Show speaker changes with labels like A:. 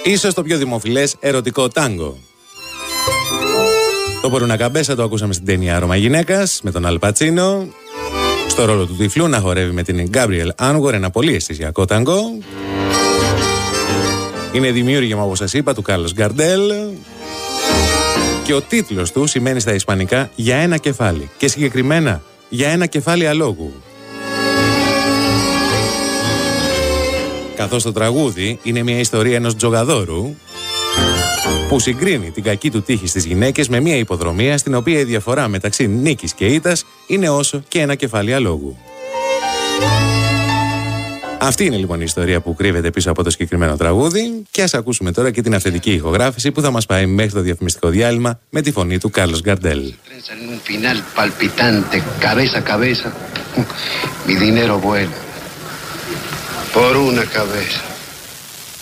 A: Ίσως το πιο δημοφιλές ερωτικό τάγκο. Το Por una Cabeza το ακούσαμε στην ταινία Ρώμα Γυναίκας με τον Αλ Πατσίνο. Στο ρόλο του τυφλού να χορεύει με την Γκάμπριελ Άνγορ, ένα πολύ αισθησιακό ταγκό. Είναι δημιούργημα, όπως σας είπα, του Κάρλος Γκαρντέλ. Και ο τίτλος του σημαίνει στα ισπανικά «για ένα κεφάλι» και συγκεκριμένα «για ένα κεφάλι αλόγου». Καθώς το τραγούδι είναι μια ιστορία ενός τζογαδόρου που συγκρίνει την κακή του τύχη στις γυναίκες με μια υποδρομία στην οποία η διαφορά μεταξύ νίκης και ήττας είναι όσο και ένα κεφάλι αλόγου. Αυτή είναι λοιπόν η ιστορία που κρύβεται πίσω από το συγκεκριμένο τραγούδι και ας ακούσουμε τώρα και την αυθεντική ηχογράφηση που θα μας πάει μέχρι το διαφημιστικό διάλειμμα με τη φωνή του Κάρλος Γκαρντέλ.
B: Mi dinero vuela por una cabeza.